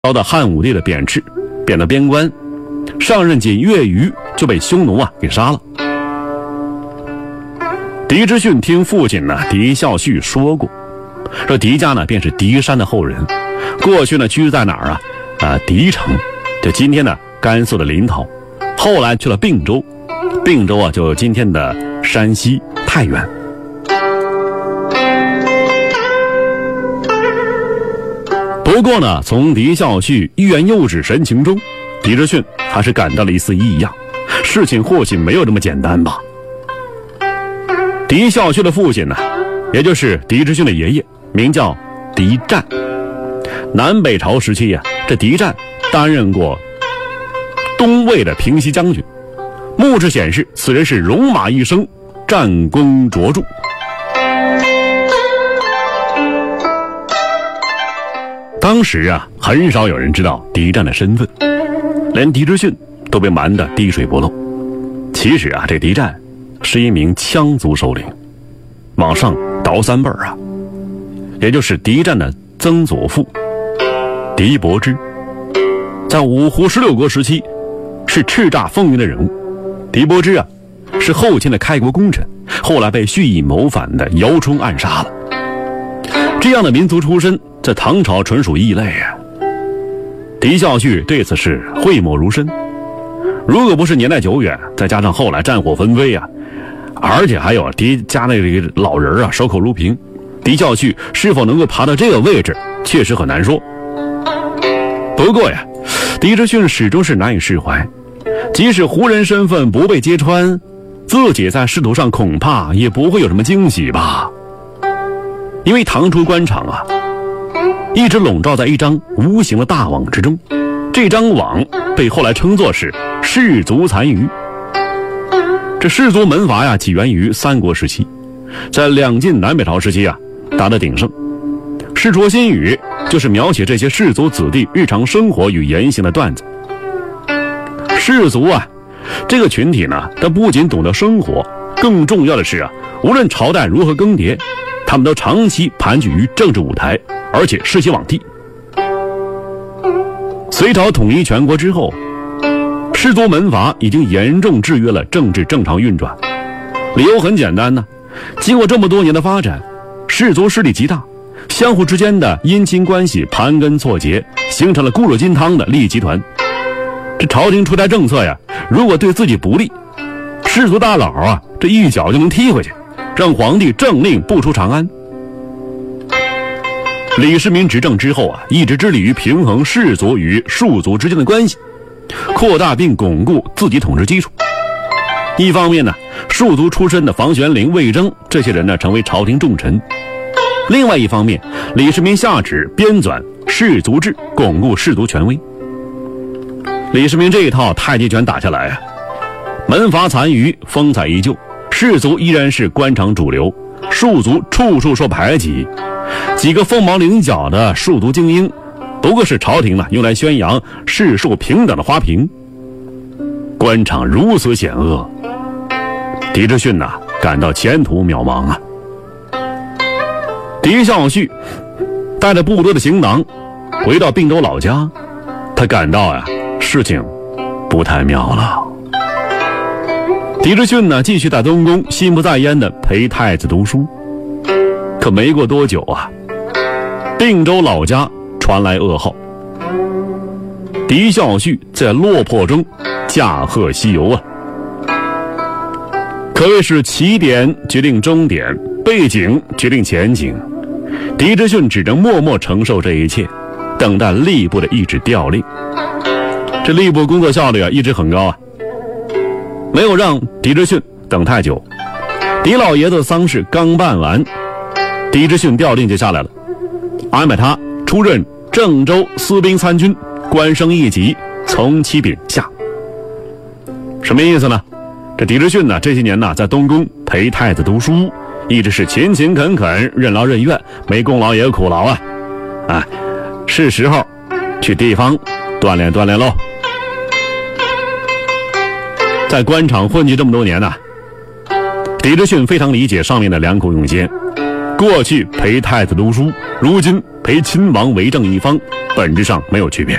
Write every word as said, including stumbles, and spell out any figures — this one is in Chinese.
遭到汉武帝的贬斥，贬到边关，上任仅月余就被匈奴啊给杀了。狄之逊听父亲呢狄孝胥说过，说狄家呢便是狄山的后人，过去呢居在哪儿啊？啊，狄城，就今天的甘肃的临洮，后来去了并州，并州啊就今天的山西太原。不过呢，从狄孝胥欲言又止神情中，狄之逊还是感到了一丝异样，事情或许没有这么简单吧。狄孝胥的父亲呢，也就是狄之逊的爷爷，名叫狄湛。南北朝时期呀、啊，这狄湛担任过东魏的平西将军，墓志显示此人是戎马一生，战功卓著。当时啊，很少有人知道狄湛的身份，连狄之逊都被瞒得滴水不漏。其实啊，这狄湛是一名羌族首领，往上倒三辈儿啊，也就是狄湛的曾祖父狄伯之，在五胡十六国时期是叱咤风云的人物。狄伯之啊，是后秦的开国功臣，后来被蓄意谋反的姚冲暗杀了。这样的民族出身，在唐朝纯属异类啊。狄孝胥对此是讳莫如深。如果不是年代久远，再加上后来战火纷飞啊，而且还有狄家那个老人啊守口如瓶，狄孝胥是否能够爬到这个位置，确实很难说。不过呀，狄之逊始终是难以释怀，即使胡人身份不被揭穿，自己在仕途上恐怕也不会有什么惊喜吧。因为唐初官场啊，一直笼罩在一张无形的大网之中，这张网被后来称作是士族残余。这士族门阀呀，起源于三国时期，在两晋南北朝时期啊，达到鼎盛。《世说新语》就是描写这些士族子弟日常生活与言行的段子。士族啊，这个群体呢，它不仅懂得生活，更重要的是啊，无论朝代如何更迭，他们都长期盘踞于政治舞台，而且世袭罔替。隋朝统一全国之后，士族门阀已经严重制约了政治正常运转。理由很简单呢，经过这么多年的发展，士族势力极大，相互之间的姻亲关系盘根错节，形成了固若金汤的利益集团。这朝廷出台政策呀，如果对自己不利，士族大佬啊，这一脚就能踢回去，让皇帝政令不出长安。李世民执政之后啊，一直致力于平衡士族与庶族之间的关系，扩大并巩固自己统治基础。一方面呢，庶族出身的房玄龄、魏征这些人呢，成为朝廷重臣；另外一方面，李世民下旨编纂士族制，巩固士族权威。李世民这一套太极拳打下来啊，门阀残余，风采依旧，士族依然是官场主流，庶族处处受排挤。几个凤毛麟角的庶族精英，不过是朝廷呢用来宣扬士庶平等的花瓶。官场如此险恶，狄之逊呐感到前途渺茫啊。狄孝胥带着部队的行囊回到并州老家，他感到啊事情不太妙了。狄之逊呢继续在东宫心不在焉的陪太子读书。可没过多久啊，并州老家传来噩耗，狄孝胥在落魄中驾鹤西游啊，可谓是起点决定终点，背景决定前景。狄之逊只能默默承受这一切，等待吏部的一纸调令。这吏部工作效率啊一直很高啊，没有让狄之逊等太久。狄老爷子的丧事刚办完，狄之逊调令就下来了，安排他出任郑州司兵参军，官升一级，从其柄下。什么意思呢？这狄之逊呢，这些年呢，在东宫陪太子读书，一直是勤勤恳恳，任劳任怨，没功劳也有苦劳啊！啊，是时候去地方锻炼锻炼喽。在官场混迹这么多年呢、啊，狄之逊非常理解上面的良苦用心。过去陪太子读书，如今陪亲王为政一方本质上没有区别。